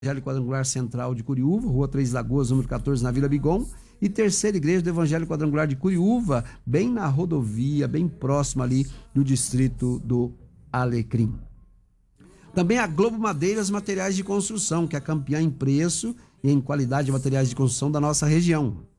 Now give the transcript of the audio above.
Evangelho Quadrangular Central de Curiúva, Rua Três Lagoas, número 14, na Vila Bigon. E terceira igreja do Evangelho Quadrangular de Curiúva, bem na rodovia, bem próximo ali do distrito do Alecrim. Também a Globo Madeiras Materiais de Construção, que é campeã em preço e em qualidade de materiais de construção da nossa região.